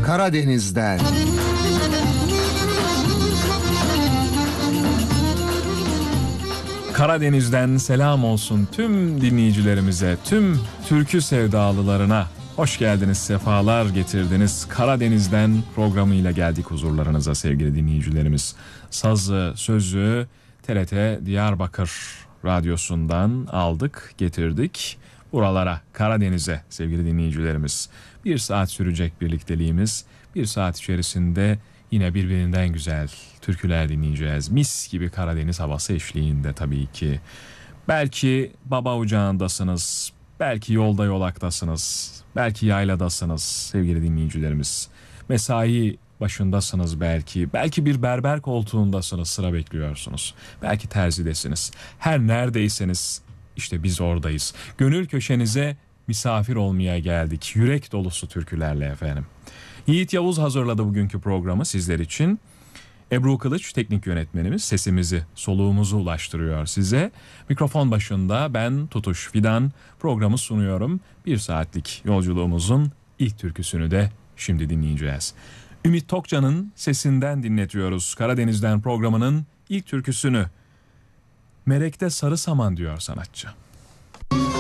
Karadeniz'den. Karadeniz'den selam olsun tüm dinleyicilerimize, tüm türkü sevdalılarına. Hoş geldiniz, sefalar getirdiniz. Karadeniz'den programıyla geldik huzurlarınıza sevgili dinleyicilerimiz. Sazı, sözü TRT Diyarbakır Radyosu'ndan aldık, getirdik buralara, Karadeniz'e sevgili dinleyicilerimiz. Bir saat sürecek birlikteliğimiz. Bir saat içerisinde yine birbirinden güzel türküler dinleyeceğiz. Mis gibi Karadeniz havası eşliğinde tabii ki. Belki baba ocağındasınız, belki yolda yolaktasınız, belki yayladasınız sevgili dinleyicilerimiz. Mesai başındasınız belki, belki bir berber koltuğundasınız, sıra bekliyorsunuz. Belki terzidesiniz. Her neredeyseniz işte biz oradayız. Gönül köşenize misafir olmaya geldik. Yürek dolusu türkülerle efendim. Yiğit Yavuz hazırladı bugünkü programı sizler için. Ebru Kılıç teknik yönetmenimiz sesimizi, soluğumuzu ulaştırıyor size. Mikrofon başında ben Tutuş Fidan programı sunuyorum. Bir saatlik yolculuğumuzun ilk türküsünü de şimdi dinleyeceğiz. Ümit Tokcan'ın sesinden dinletiyoruz Karadeniz'den programının ilk türküsünü. Merekte sarı saman diyor sanatçı.